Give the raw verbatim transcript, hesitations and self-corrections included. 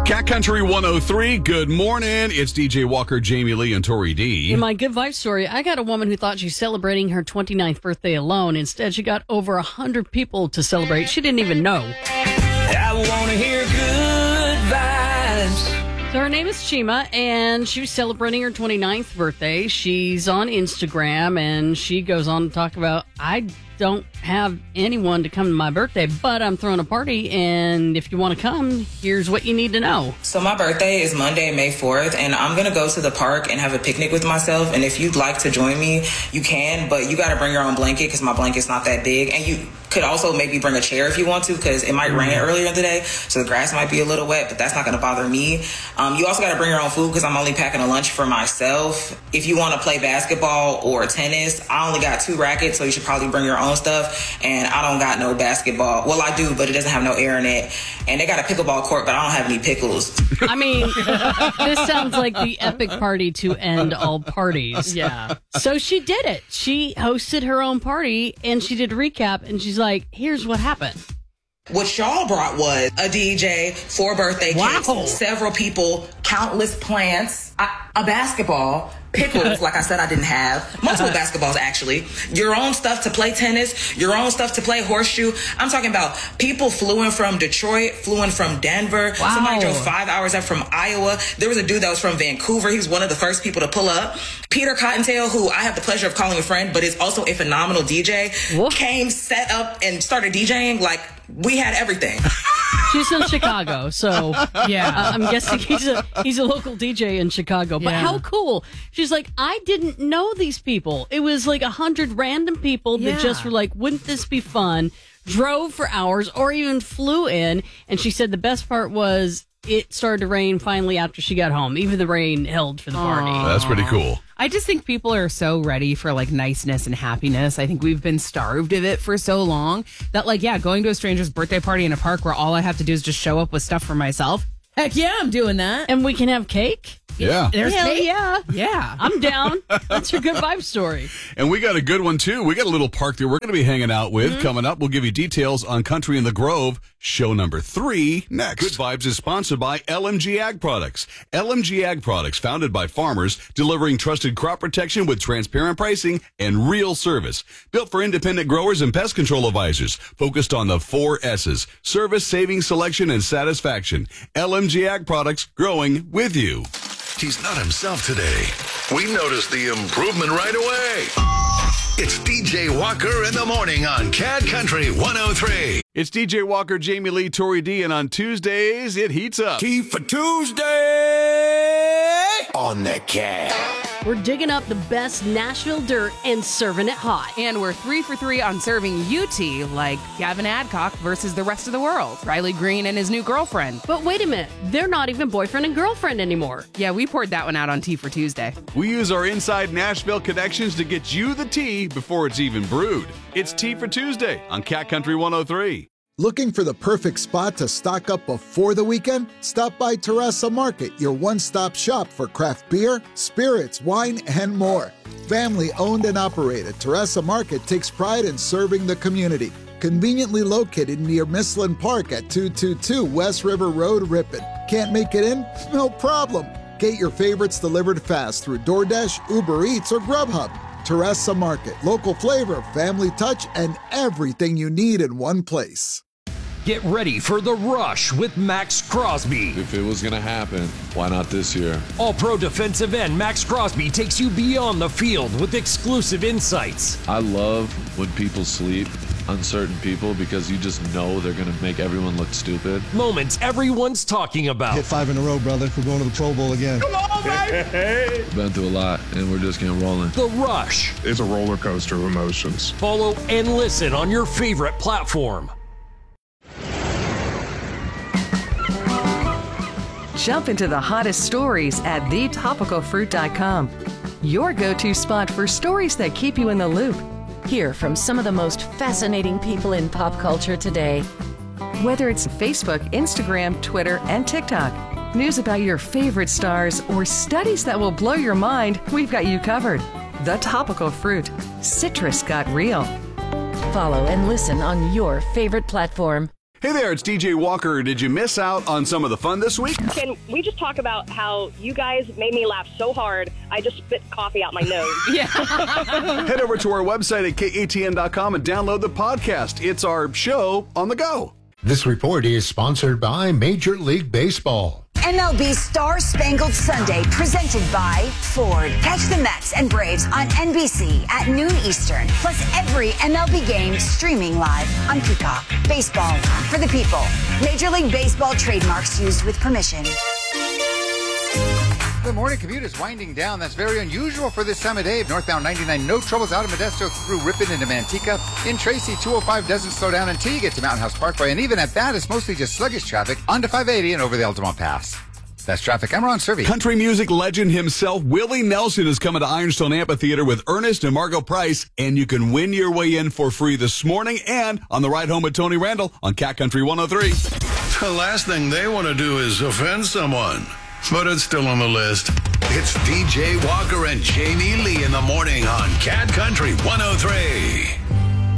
Cat Country one oh three, good morning. It's D J Walker, Jamie Lee, and Tori D. In my good vibes story, I got a woman who thought she's celebrating her twenty-ninth birthday alone. Instead, she got over one hundred people to celebrate. She didn't even know. I want to hear good vibes. So her name is Chima, and she was celebrating her twenty-ninth birthday. She's on Instagram, and she goes on to talk about, I don't have anyone to come to my birthday, but I'm throwing a party, and if you want to come, here's what you need to know. So my birthday is Monday, May fourth, and I'm going to go to the park and have a picnic with myself, and if you'd like to join me, you can, but you got to bring your own blanket because my blanket's not that big, and you could also maybe bring a chair if you want to because it might mm-hmm. rain earlier in the day, so the grass might be a little wet, but that's not going to bother me. Um, you also got to bring your own food because I'm only packing a lunch for myself. If you want to play basketball or tennis, I only got two rackets, so you should probably bring your own stuff, and I don't got no basketball. Well, I do, but it doesn't have no air in it, and they got a pickleball court, but I don't have any pickles. I mean, this sounds like the epic party to end all parties. Yeah. So she did it. She hosted her own party, and she did a recap, and she's like, here's what happened. What y'all brought was a D J, four birthday wow. cakes, several people, countless plants, a, a basketball, pickles, like I said I didn't have, multiple basketballs actually, your own stuff to play tennis, your own stuff to play horseshoe. I'm talking about people flew in from Detroit, flew in from Denver. Wow. Somebody drove five hours up from Iowa. There was a dude that was from Vancouver. He was one of the first people to pull up. Peter Cottontail, who I have the pleasure of calling a friend, but is also a phenomenal D J, Whoop. came, set up, and started DJing. Like, we had everything. She's in Chicago, so yeah, uh, I'm guessing he's a he's a local D J in Chicago. But yeah. How cool! She's like, I didn't know these people. It was like a hundred random people yeah. that just were like, wouldn't this be fun? Drove for hours, or even flew in. And she said the best part was it started to rain finally after she got home. Even the rain held for the party. Aww. That's pretty cool. I just think people are so ready for like niceness and happiness. I think we've been starved of it for so long that like, yeah, going to a stranger's birthday party in a park where all I have to do is just show up with stuff for myself. Heck yeah, I'm doing that. And we can have cake. Yeah. There's Hell cake? yeah. Yeah. I'm down. That's your good vibe story. And we got a good one, too. We got a little park that we're going to be hanging out with mm-hmm. coming up. We'll give you details on Country in the Grove, show number three, next. Good Vibes is sponsored by L M G Ag Products. L M G Ag Products, founded by farmers, delivering trusted crop protection with transparent pricing and real service. Built for independent growers and pest control advisors. Focused on the four S's. Service, saving, selection, and satisfaction. L M G Ag Products, growing with you. He's not himself today. We noticed the improvement right away. It's D J Walker in the morning on Cat Country one oh three. It's D J Walker, Jamie Lee, Tori D, and on Tuesdays, it heats up. Tea for Tuesday on the Cat. We're digging up the best Nashville dirt and serving it hot. And we're three for three on serving U T, like Gavin Adcock versus the rest of the world, Riley Green and his new girlfriend. But wait a minute, they're not even boyfriend and girlfriend anymore. Yeah, we poured that one out on Tea for Tuesday. We use our inside Nashville connections to get you the tea before it's even brewed. It's Tea for Tuesday on Cat Country one oh three. Looking for the perfect spot to stock up before the weekend? Stop by Terrassa Market, your one-stop shop for craft beer, spirits, wine, and more. Family-owned and operated, Terrassa Market takes pride in serving the community. Conveniently located near Mislin Park at two twenty-two West River Road, Ripon. Can't make it in? No problem. Get your favorites delivered fast through DoorDash, Uber Eats, or Grubhub. Terrassa Market, local flavor, family touch, and everything you need in one place. Get ready for The Rush with Max Crosby. If it was going to happen, why not this year? All-pro defensive end Max Crosby takes you beyond the field with exclusive insights. I love when people sleep, uncertain people, because you just know they're going to make everyone look stupid. Moments everyone's talking about. Hit five in a row, brother. We're going to the Pro Bowl again. Come on, baby! We've been through a lot, and we're just getting rolling. The Rush. It's a roller coaster of emotions. Follow and listen on your favorite platform. Jump into the hottest stories at the topical fruit dot com. Your go-to spot for stories that keep you in the loop. Hear from some of the most fascinating people in pop culture today. Whether it's Facebook, Instagram, Twitter, and TikTok, news about your favorite stars, or studies that will blow your mind, we've got you covered. The Topical Fruit. Citrus got real. Follow and listen on your favorite platform. Hey there, it's D J Walker. Did you miss out on some of the fun this week? Can we just talk about how you guys made me laugh so hard, I just spit coffee out my nose? Yeah. Head over to our website at K A T N dot com and download the podcast. It's our show on the go. This report is sponsored by Major League Baseball. M L B Star Spangled Sunday, presented by Ford. Catch the Mets and Braves on N B C at noon Eastern. Plus every M L B game streaming live on Peacock. Baseball for the people. Major League Baseball trademarks used with permission. The morning commute is winding down. That's very unusual for this time of day. Northbound ninety-nine, no troubles out of Modesto through Ripon into Manteca. In Tracy, two oh five doesn't slow down until you get to Mountain House Parkway. And even at that, it's mostly just sluggish traffic onto five eighty and over the Altamont Pass. That's traffic. I'm Ron Servi. Country music legend himself, Willie Nelson, is coming to Ironstone Amphitheater with Ernest and Margot Price. And you can win your way in for free this morning and on the ride home with Tony Randall on Cat Country one oh three. The last thing they want to do is offend someone. But it's still on the list. It's D J Walker and Jamie Lee in the morning on Cat Country one oh three.